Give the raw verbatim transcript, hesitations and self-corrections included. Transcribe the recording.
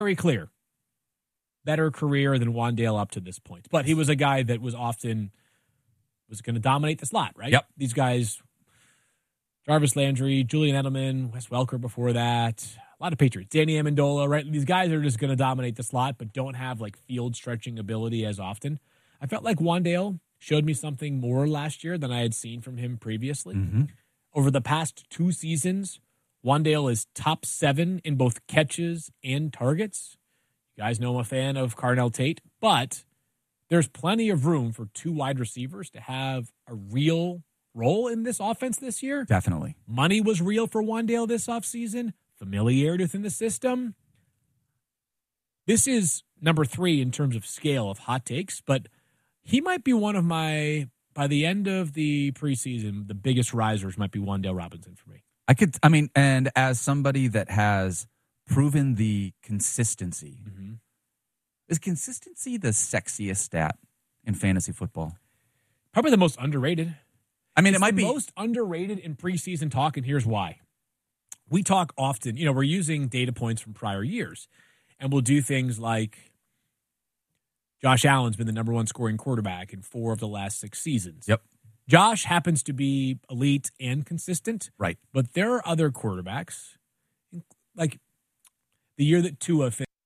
very clear. Better career than Wan'Dale up to this point. But he was a guy that was often was going to dominate the slot, right? Yep. These guys, Jarvis Landry, Julian Edelman, Wes Welker before that, a lot of Patriots, Danny Amendola, right? These guys are just going to dominate the slot, but don't have like field stretching ability as often. I felt like Wan'Dale showed me something more last year than I had seen from him previously. Mm-hmm. Over the past two seasons, Wan'Dale is top seven in both catches and targets. You guys know I'm a fan of Carnell Tate, but there's plenty of room for two wide receivers to have a real role in this offense this year. Definitely. Money was real for Wan'Dale this offseason. Familiarity within the system. This is number three in terms of scale of hot takes, but he might be one of my, by the end of the preseason, the biggest risers might be Wan'Dale Robinson for me. I could, I mean, and as somebody that has proven the consistency, mm-hmm. is consistency the sexiest stat in fantasy football? Probably the most underrated. I mean, it's it might the be most underrated in preseason talk, and here's why. We talk often, you know, we're using data points from prior years, and we'll do things like Josh Allen's been the number one scoring quarterback in four of the last six seasons. Yep. Josh happens to be elite and consistent. Right. But there are other quarterbacks, like the year that Tua finished